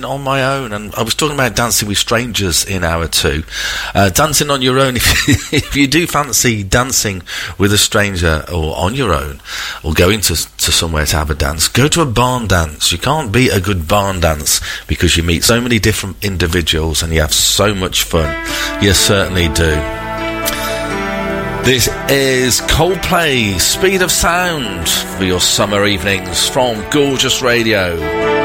on my own. And I was talking about dancing with strangers in hour 2. Dancing on your own, if you do fancy dancing with a stranger or on your own, or going to somewhere to have a dance, go to a barn dance. You can't beat a good barn dance because you meet so many different individuals and you have so much fun. You certainly do. This is Coldplay, Speed of Sound, for your summer evenings from Gorgeous Radio.